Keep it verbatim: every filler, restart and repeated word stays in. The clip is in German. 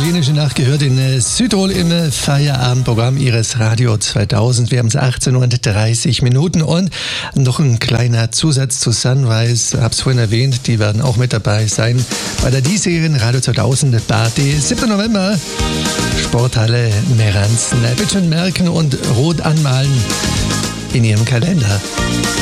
italienische Nacht gehört in Südtirol im Feierabendprogramm Ihres Radio zweitausend. Wir haben es achtzehn Uhr und dreißig Minuten und noch ein kleiner Zusatz zu Sunrise. Ich habe es vorhin erwähnt, die werden auch mit dabei sein bei der diesjährigen Radio zweitausend Party. siebter November, Sporthalle Meranzen. Bitte schön merken und rot anmalen in Ihrem Kalender.